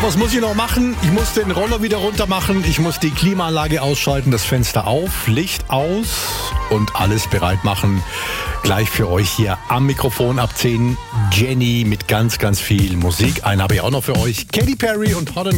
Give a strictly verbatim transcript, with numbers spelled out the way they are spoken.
was muss ich noch machen? Ich muss den Roller wieder runter machen, ich muss die Klimaanlage ausschalten, das Fenster auf, Licht aus und alles bereit machen. Gleich für euch hier am Mikrofon ab zehn Jenny mit ganz, ganz viel Musik. Einen habe ich auch noch für euch. Katy Perry und Hot and